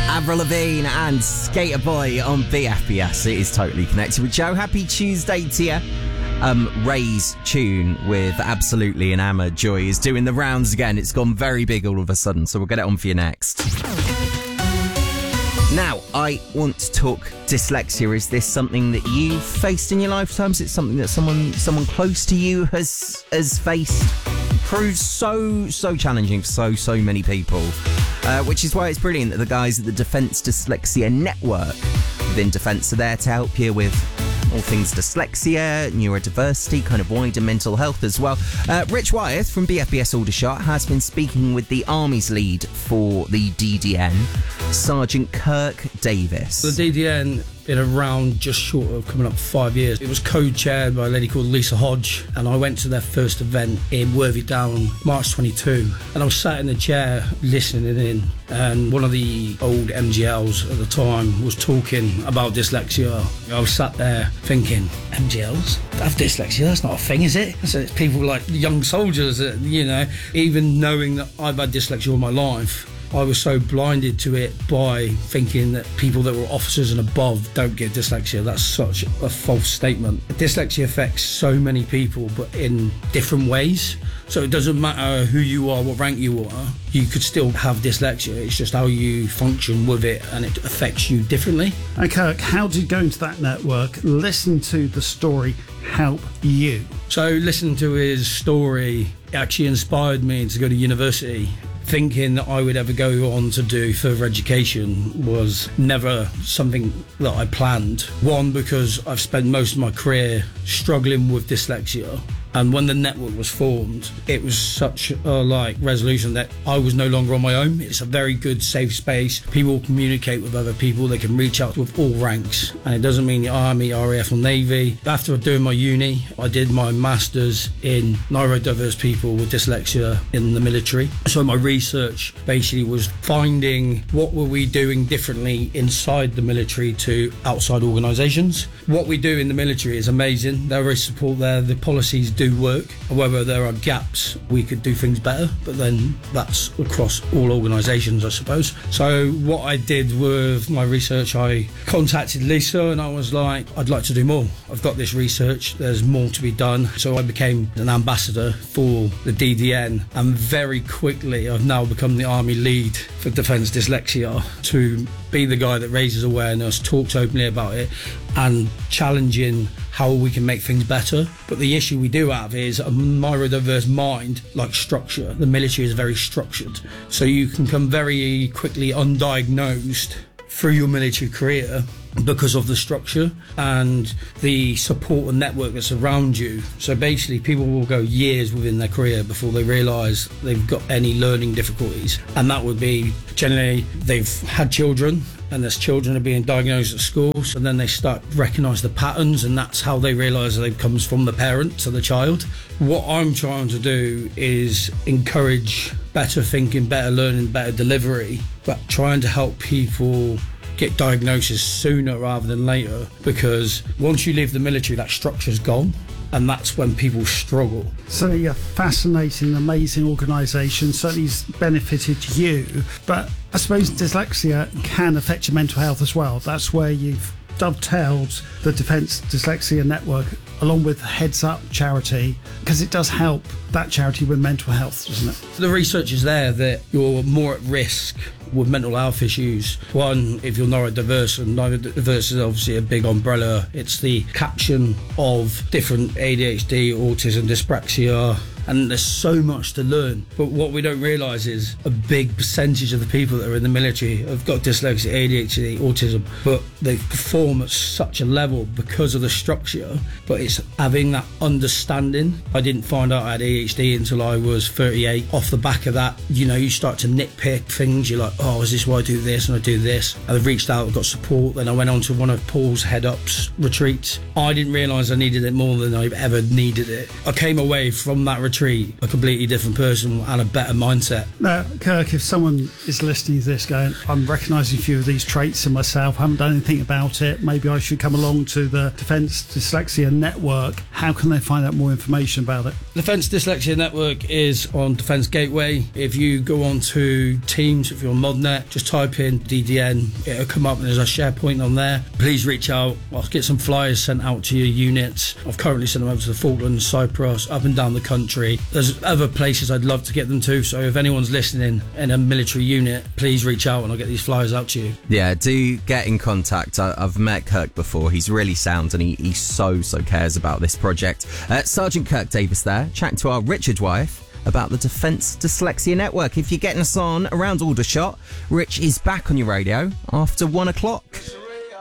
Avril Lavigne and Skater Boy on BFBS. It is totally connected with Joe. Happy Tuesday to you. Ray's tune with Absolutely Enamoured, Joy, is doing the rounds again. It's gone very big all of a sudden, so we'll get it on for you next. Now, I want to talk dyslexia. Is this something that you've faced in your lifetime? Is it something that someone close to you has faced? Proves so challenging for so many people, which is why it's brilliant that the guys at the Defence Dyslexia Network within Defence are there to help you with all things dyslexia, neurodiversity, kind of wider mental health as well. Rich Wyeth from BFBS Aldershot has been speaking with the Army's lead for the DDN, Sergeant Kirk Davis. The DDN been around just short of coming up 5 years. It was co-chaired by a lady called Lisa Hodge, and I went to their first event in Worthy Down, March 22, and I was sat in the chair listening in, and one of the old MGLs at the time was talking about dyslexia. I was sat there thinking, MGLs? Have dyslexia? That's not a thing, is it? So it's people like young soldiers, even knowing that I've had dyslexia all my life, I was so blinded to it by thinking that people that were officers and above don't get dyslexia. That's such a false statement. Dyslexia affects so many people, but in different ways. So it doesn't matter who you are, what rank you are, you could still have dyslexia. It's just how you function with it, and it affects you differently. And Kirk, how did going to that network, listen to the story, help you? So listening to his story actually inspired me to go to university. Thinking that I would ever go on to do further education was never something that I planned. One, because I've spent most of my career struggling with dyslexia. And when the network was formed, it was such a resolution that I was no longer on my own. It's a very good, safe space. People communicate with other people. They can reach out with all ranks. And it doesn't mean the Army, RAF or Navy. After doing my uni, I did my Masters in neurodiverse people with dyslexia in the military. So my research basically was finding what were we doing differently inside the military to outside organisations. What we do in the military is amazing. There is support there. The policies do work. However, there are gaps. We could do things better, but then that's across all organisations, I suppose. So what I did with my research, I contacted Lisa and I was like, I'd like to do more. I've got this research, there's more to be done. So I became an ambassador for the DDN, and very quickly I've now become the Army lead for Defence Dyslexia, to be the guy that raises awareness, talks openly about it, and challenging how we can make things better. But the issue we do have is a neurodiverse mind, like structure. The military is very structured. So you can come very quickly undiagnosed through your military career because of the structure and the support and network that's around you. So basically people will go years within their career before they realise they've got any learning difficulties, and that would be generally they've had children and there's children are being diagnosed at schools, and then they start to recognise the patterns, and that's how they realise that it comes from the parent to the child. What I'm trying to do is encourage better thinking, better learning, better delivery, but trying to help people get diagnosis sooner rather than later, because once you leave the military, that structure's gone, and that's when people struggle. So you're fascinating, amazing organisation, certainly it's benefited you, but I suppose dyslexia can affect your mental health as well. That's where you've dovetailed the Defence Dyslexia Network along with Heads Up charity, because it does help that charity with mental health, doesn't it? The research is there that you're more at risk with mental health issues. One, if you're neurodiverse, and neurodiverse is obviously a big umbrella. It's the caption of different ADHD, autism, dyspraxia, and there's so much to learn. But what we don't realise is a big percentage of the people that are in the military have got dyslexia, ADHD, autism, but they perform at such a level because of the structure. But it's having that understanding. I didn't find out I had ADHD until I was 38. Off the back of that, you start to nitpick things. You're like, oh, is this why I do this and I do this? And I've reached out, got support. Then I went on to one of Paul's Head Ups retreats. I didn't realise I needed it more than I ever needed it. I came away from that retreat treat a completely different person and a better mindset. Now, Kirk, if someone is listening to this going, I'm recognising a few of these traits in myself, haven't done anything about it, maybe I should come along to the Defence Dyslexia Network, how can they find out more information about it? Defence Dyslexia Network is on Defence Gateway. If you go on to Teams, if you're on ModNet, just type in DDN, it'll come up and there's a SharePoint on there. Please reach out. I'll get some flyers sent out to your units. I've currently sent them over to the Falklands, Cyprus, up and down the country. There's other places I'd love to get them to, so if anyone's listening in a military unit, please reach out and I'll get these flyers out to you. Yeah, do get in contact. I've met Kirk before. He's really sound and he so cares about this project. Sergeant Kirk Davis there, chatting to our Richard Wyeth about the Defence Dyslexia Network. If you're getting us on around Aldershot, Rich is back on your radio after 1 o'clock.